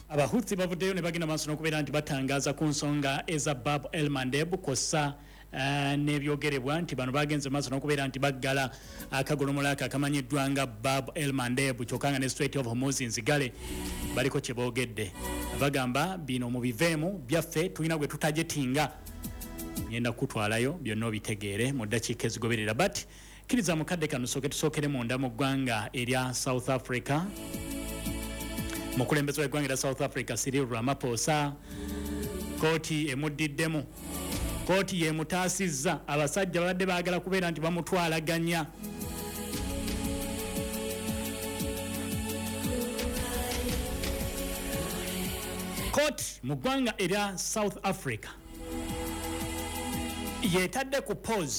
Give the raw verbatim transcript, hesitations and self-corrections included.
Abahuthi bavuddeyo ne bagenda maaso n'okubeera nti batangaza ku nsonga eza Bab el Mandeb kossa uh, n'ebyogerebwa nti bano bagenze maaso n'okubeera nti baggala akagolomola ako akamanyiddwa nga Bab el Mandeb kyokka nga ne Strait of Hormuz nzigale baliko kye boogedde bagamba bino mu biveemu byaffe tulina gwe tutajetinga ngenda kutwalayo byonna obitegeere mu ddakiika ezigoberera but kkiriza mukadde kano sooke tusookere munda mu ggwanga erya South Africa. Mukulembeze w'eggwanga erya South Africa Cyril Ramaphosa kooti emuddiddemu kooti yemutaasizza abasajja babadde baagala kubeera nti bamutwalaganya kooti mu ggwanga erya South Africa yetadde ku pause